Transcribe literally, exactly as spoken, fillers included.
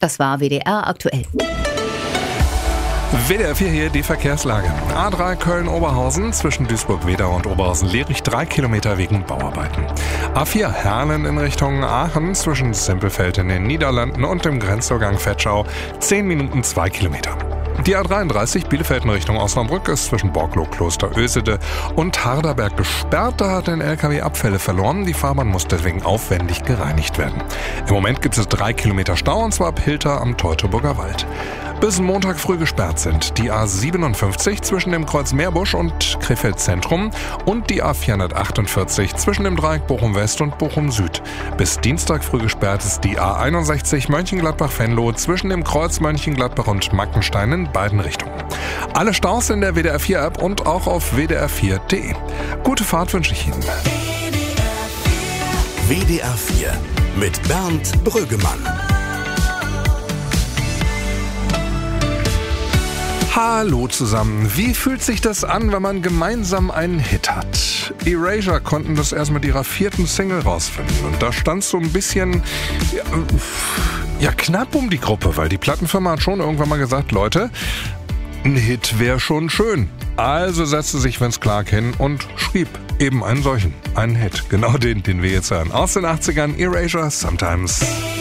Das war W D R aktuell. W D R vier hier, die Verkehrslage. A drei Köln-Oberhausen zwischen Duisburg-Wedau und Oberhausen-Lehrich drei Kilometer wegen Bauarbeiten. A vier Herlen in Richtung Aachen zwischen Simpelfeld in den Niederlanden und dem Grenzübergang Vetschau zehn Minuten zwei Kilometer. Die A dreiunddreißig Bielefeld in Richtung Osnabrück ist zwischen Borglow, Kloster Ösede und Harderberg gesperrt. Da hat ein L K W Abfälle verloren. Die Fahrbahn muss deswegen aufwendig gereinigt werden. Im Moment gibt es drei Kilometer Stau, und zwar ab Hilter am Teutoburger Wald. Bis Montag früh gesperrt sind die A siebenundfünfzig zwischen dem Kreuz Meerbusch und Krefeld Zentrum und die A vierhundertachtundvierzig zwischen dem Dreieck Bochum West und Bochum Süd. Bis Dienstag früh gesperrt ist die A einundsechzig Mönchengladbach-Venlo zwischen dem Kreuz Mönchengladbach und Mackenstein in beiden Richtungen. Alle Staus in der W D R vier App und auch auf w d r vier punkt d e. Gute Fahrt wünsche ich Ihnen. W D R vier mit Bernd Brüggemann. Hallo zusammen. Wie fühlt sich das an, wenn man gemeinsam einen Hit hat? Erasure konnten das erst mit ihrer vierten Single rausfinden. Und da stand so ein bisschen, ja, ja knapp um die Gruppe, weil die Plattenfirma hat schon irgendwann mal gesagt, Leute, ein Hit wäre schon schön. Also setzte sich Vince Clarke hin und schrieb eben einen solchen, einen Hit. Genau den, den wir jetzt hören. Aus den achtzigern, Erasure, Sometimes.